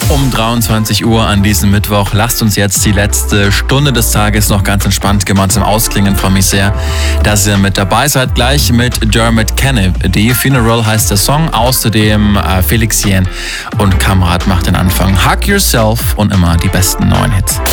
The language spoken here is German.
Um 23 Uhr an diesem Mittwoch. Lasst uns jetzt die letzte Stunde des Tages noch ganz entspannt gemeinsam ausklingen. Freue mich sehr, dass ihr mit dabei seid. Gleich mit Dermot Kennedy. Funeral heißt der Song. Außerdem Felix Jähn und Kamrat macht den Anfang. Hug Yourself und immer die besten neuen Hits.